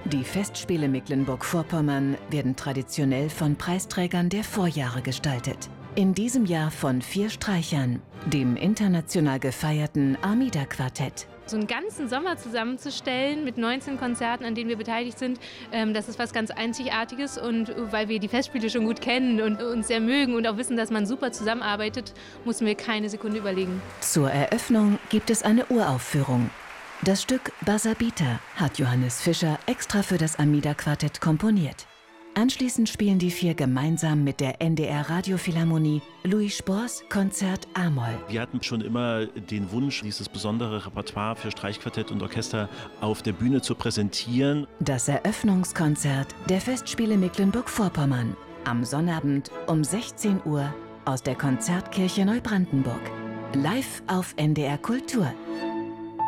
Die Festspiele Mecklenburg-Vorpommern werden traditionell von Preisträgern der Vorjahre gestaltet. In diesem Jahr von 4 Streichern, dem international gefeierten Armida-Quartett. So einen ganzen Sommer zusammenzustellen mit 19 Konzerten, an denen wir beteiligt sind, das ist was ganz Einzigartiges. Und weil wir die Festspiele schon gut kennen und uns sehr mögen und auch wissen, dass man super zusammenarbeitet, mussten wir keine Sekunde überlegen. Zur Eröffnung gibt es eine Uraufführung. Das Stück Buzzer Beater hat Johannes Fischer extra für das Armida-Quartett komponiert. Anschließend spielen die 4 gemeinsam mit der NDR Radiophilharmonie Louis Spohrs Konzert A-Moll. Wir hatten schon immer den Wunsch, dieses besondere Repertoire für Streichquartett und Orchester auf der Bühne zu präsentieren. Das Eröffnungskonzert der Festspiele Mecklenburg-Vorpommern am Sonnabend um 16 Uhr aus der Konzertkirche Neubrandenburg. Live auf NDR Kultur.